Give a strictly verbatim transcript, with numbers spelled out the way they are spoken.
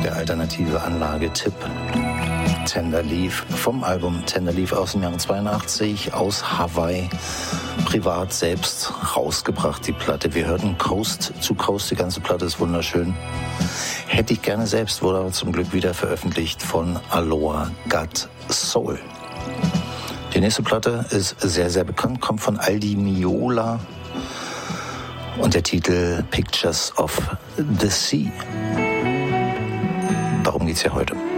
Der alternative Anlage-Tipp. Tender Leaf vom Album Tender Leaf aus dem Jahr zweiundachtzig aus Hawaii. Privat selbst rausgebracht, die Platte. Wir hörten Coast to Coast, die ganze Platte ist wunderschön. Hätte ich gerne selbst, wurde aber zum Glück wieder veröffentlicht von Aloha Got Soul. Die nächste Platte ist sehr, sehr bekannt, kommt von Aldi Meola und der Titel Pictures of the Sea. Darum geht's ja heute.